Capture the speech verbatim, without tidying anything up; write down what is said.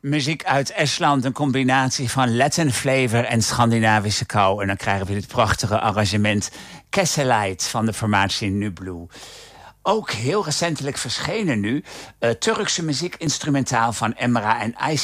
Muziek uit Estland, een combinatie van Latin flavor en Scandinavische kou. En dan krijgen we dit prachtige arrangement Kesselite van de formatie Nublu. Ook heel recentelijk verschenen nu uh, Turkse muziek instrumentaal van Emra en